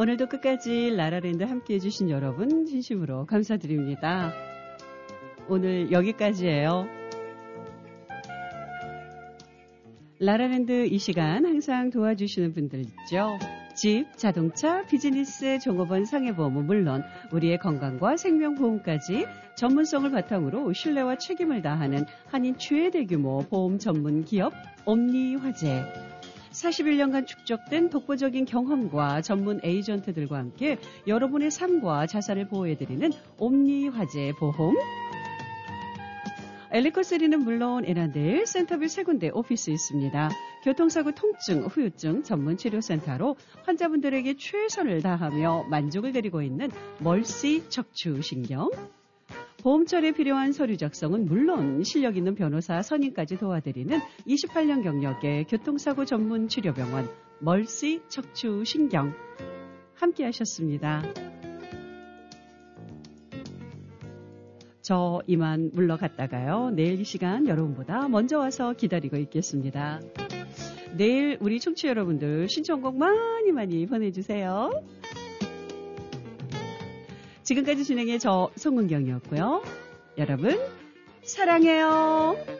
오늘도 끝까지 라라랜드 함께해 주신 여러분 진심으로 감사드립니다. 오늘 여기까지예요. 라라랜드 이 시간 항상 도와주시는 분들 있죠. 집, 자동차, 비즈니스, 종업원, 상해보험은 물론 우리의 건강과 생명보험까지 전문성을 바탕으로 신뢰와 책임을 다하는 한인 최대규모 보험 전문 기업 옴니화재. 41년간 축적된 독보적인 경험과 전문 에이전트들과 함께 여러분의 삶과 자산을 보호해드리는 옴니화재 보험. 엘리코스리는 물론 에란데일, 센터빌 세 군데 오피스 있습니다. 교통사고 통증, 후유증 전문 치료센터로 환자분들에게 최선을 다하며 만족을 드리고 있는 멀시 척추신경. 보험처리에 필요한 서류 작성은 물론 실력 있는 변호사 선임까지 도와드리는 28년 경력의 교통사고 전문 치료병원 멀시 척추신경. 함께 하셨습니다. 저 이만 물러갔다가요. 내일 이 시간 여러분보다 먼저 와서 기다리고 있겠습니다. 내일 우리 청취 여러분들 신청곡 많이 보내주세요. 지금까지 진행의 저 송은경이었고요. 여러분 사랑해요.